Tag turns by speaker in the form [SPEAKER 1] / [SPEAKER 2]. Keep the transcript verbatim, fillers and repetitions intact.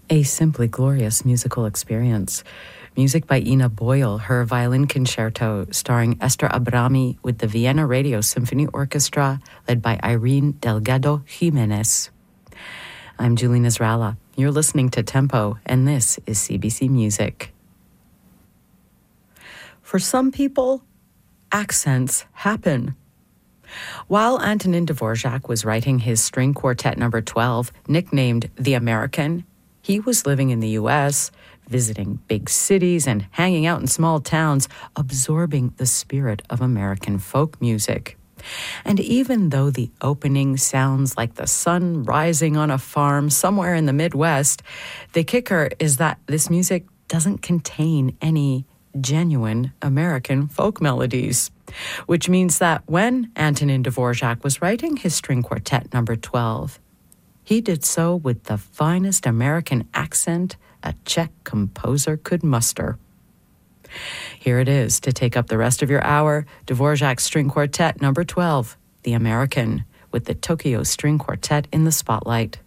[SPEAKER 1] A simply glorious musical experience. Music by Ina Boyle, her violin concerto starring Esther Abrami with the Vienna Radio Symphony Orchestra, led by Irene Delgado Jimenez. I'm Julie Nasrallah. You're listening to Tempo, and this is C B C Music. For some people, accents happen. While Antonin Dvorak was writing his string quartet number twelve, nicknamed The American, he was living in the U S, visiting big cities and hanging out in small towns, absorbing the spirit of American folk music. And even though the opening sounds like the sun rising on a farm somewhere in the Midwest, the kicker is that this music doesn't contain any genuine American folk melodies, which means that when Antonin Dvorak was writing his string quartet number twelve, he did so with the finest American accent a Czech composer could muster. Here it is to take up the rest of your hour, Dvorak's string quartet number twelve, The American, with the Tokyo String Quartet in the spotlight.